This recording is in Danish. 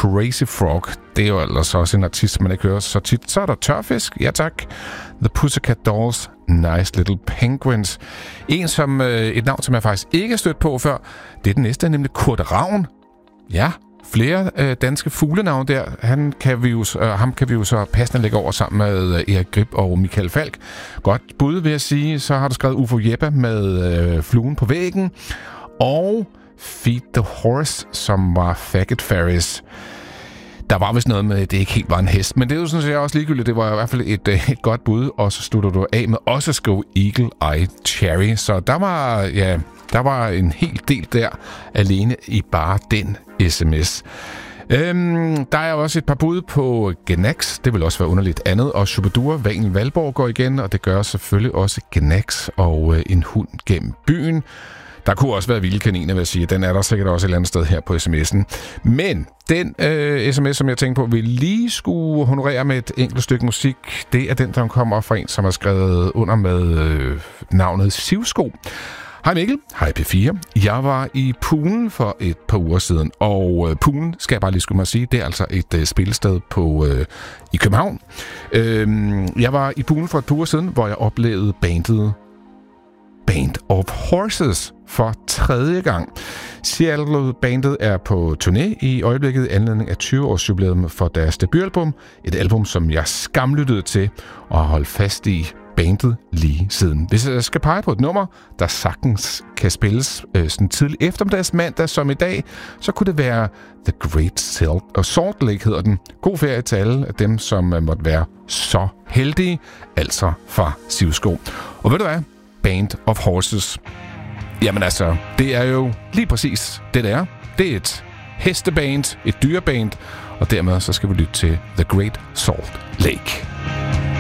Crazy Frog. Det er jo ellers også en artist, man ikke hører så tit. Så er der Tørfisk. Ja tak. The Pussycat Dolls. Nice Little Penguins. Et navn, som jeg faktisk ikke er stødt på før. Det er den næste, nemlig Kurt Ravn. Ja, flere danske fuglenavn der. Ham kan vi jo så passende lægge over sammen med Erik Grip og Michael Falk. Godt bud, vil jeg sige. Så har du skrevet Ufo Jeppe med Fluen på væggen. Og Feed the Horse, som var Faggot Ferris. Der var vist noget med, at det ikke helt var en hest, men det er jo sådan set også ligegyldigt. Det var i hvert fald et godt bud, og så slutter du af med også at skrive Eagle Eye Cherry. Så der var en hel del der alene i bare den sms. Der er også et par bud på Gnax. Det vil også være underligt andet. Og Shubidua, Valen Valborg går igen, og det gør selvfølgelig også Gnax og en hund gennem byen. Der kunne også være vilde kaniner, vil jeg sige. Den er der sikkert også et eller andet sted her på sms'en. Men den sms, som jeg tænker på, vi lige skulle honorere med et enkelt stykke musik, det er den, der kommer fra en, som har skrevet under med navnet Sivsko. Hej Mikkel, hej P4. Jeg var i Poolen for et par uger siden, og Poolen, skal jeg bare lige skulle mig sige, det er altså et spillested i København. Jeg var i Poolen for et par uger siden, hvor jeg oplevede bandet Band of Horses for 3. gang. Seattle-bandet er på turné i øjeblikket i anledning af 20-års jubilæum for deres debutalbum. Et album, som jeg skamlyttede til og har holdt fast i bandet lige siden. Hvis jeg skal pege på et nummer, der sagtens kan spilles sådan tidlig eftermiddagsmandag som i dag, så kunne det være The Great Salt Lake, hedder den. God ferie til alle af dem, som måtte være så heldige, altså fra Sivsko. Og ved du hvad? Band of Horses. Jamen altså, det er jo lige præcis det der. Det er et hesteband, et dyreband, og dermed så skal vi lytte til The Great Salt Lake.